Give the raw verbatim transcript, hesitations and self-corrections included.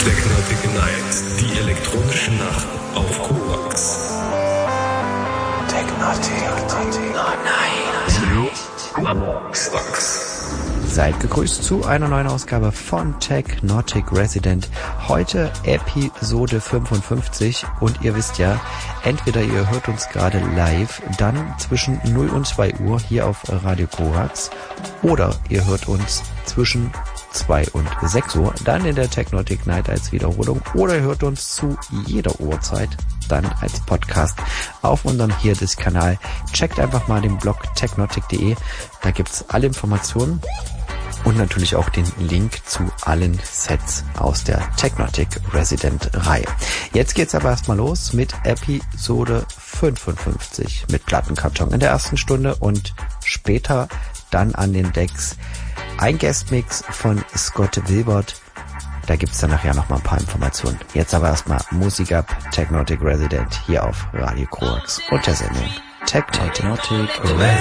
Technotic Night, die elektronische Nacht auf Korax. Technotic Night. Seid gegrüßt zu einer neuen Ausgabe von Technotic Resident. Heute Episode fünfundfünfzig und ihr wisst ja, entweder ihr hört uns gerade live, dann zwischen null und zwei Uhr hier auf Radio Korax, oder ihr hört uns zwischen zwei und sechs Uhr, dann in der Technotic Night als Wiederholung, oder ihr hört uns zu jeder Uhrzeit dann als Podcast auf unserem Hierdis-Kanal. Checkt einfach mal den Blog technotic punkt de, da gibt's alle Informationen und natürlich auch den Link zu allen Sets aus der Technotic Resident Reihe. Jetzt geht's aber erstmal los mit Episode fünfundfünfzig mit Plattenkarton in der ersten Stunde und später dann an den Decks ein Guestmix von Scott Wilbert. Da gibt's dann nachher noch mal ein paar Informationen. Jetzt aber erstmal Musik ab, Technotic Resident hier auf Radio Korax und der Sendung Technotic Resident.